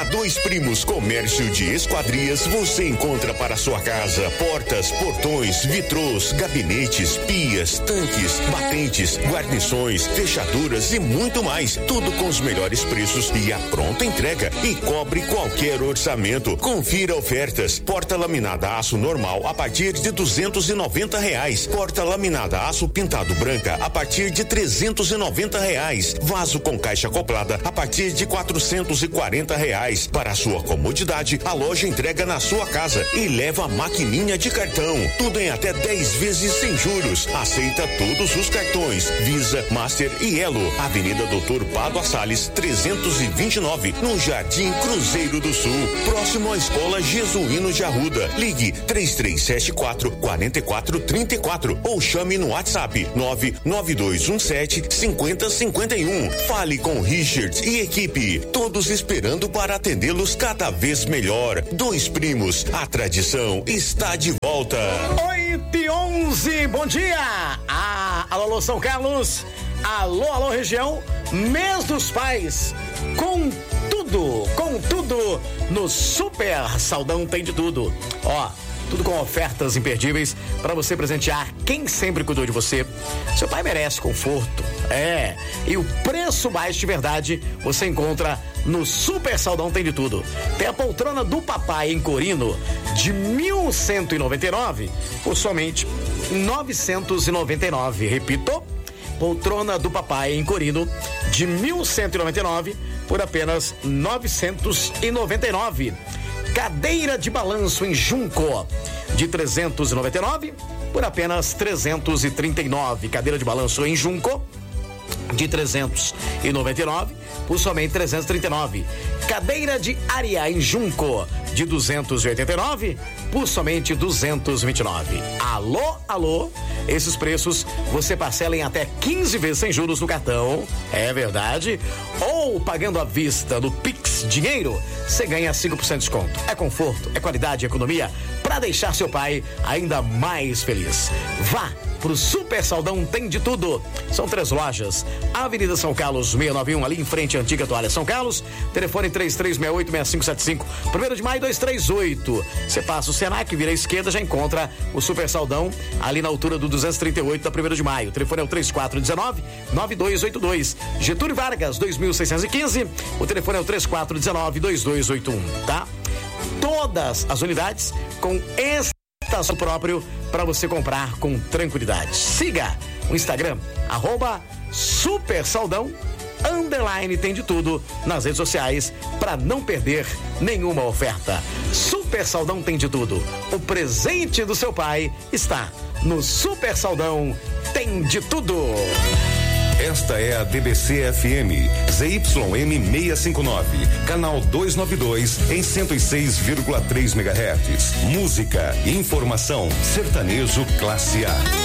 Dois Primos Comércio de Esquadrias você encontra para sua casa portas, portões, vitrôs, gabinetes, pias, tanques, batentes, guarnições, fechaduras e muito mais. Tudo com os melhores preços e a pronta entrega e cobre qualquer orçamento. Confira ofertas. Porta laminada aço normal a partir de R$290. Porta laminada aço pintado branca a partir de R$390. Vaso com caixa acoplada a partir de R$440. Para a sua comodidade, a loja entrega na sua casa e leva a maquininha de cartão. Tudo em até 10 vezes sem juros. Aceita todos os cartões Visa, Master e Elo. Avenida Doutor Pádua Salles 329, no Jardim Cruzeiro do Sul, próximo à Escola Jesuíno de Arruda. Ligue 3374-4434 ou chame no WhatsApp 99217-5051. Fale com Richard e equipe, todos esperando para atendê-los cada vez melhor. Dois Primos, a tradição está de volta. 8h11, bom dia! Alô, São Carlos, alô, região, mês dos pais, com tudo, no Super Saldão tem de tudo. Ó, tudo com ofertas imperdíveis para você presentear quem sempre cuidou de você. Seu pai merece conforto, e o preço baixo de verdade você encontra no Super Saldão tem de tudo. Tem a poltrona do papai em Corino de 1.199 por somente 999. Repito, poltrona do papai em Corino de 1.199 por apenas 999. Cadeira de balanço em Junco de 399 por apenas 339. Cadeira de balanço em Junco de 399 por somente 339. Cadeira de área em Junco de 289 por somente 229. Alô, esses preços você parcela em até 15 vezes sem juros no cartão, é verdade, ou pagando à vista no Pix Dinheiro, você ganha 5% de desconto. É conforto, é qualidade, é economia para deixar seu pai ainda mais feliz. Vá pro Super Saldão tem de tudo. São 3 lojas. Avenida São Carlos 691, ali em frente à antiga Toalha São Carlos. Telefone 3368-6575. 1º de maio 238. Você passa o Senac, vira à esquerda, já encontra o Super Saldão ali na altura do 238 da 1º de maio. O telefone é o 3419-9282. Getúlio Vargas 2615. O telefone é o 3419-2281, tá? Todas as unidades com estação próprio para você comprar com tranquilidade. Siga o Instagram @SuperSaldão _ tem de tudo nas redes sociais para não perder nenhuma oferta. Super Saldão tem de tudo. O presente do seu pai está no Super Saldão tem de tudo. Esta é a DBC FM, ZYM 659, canal 292 em 106,3 MHz. Música e informação, sertanejo classe A.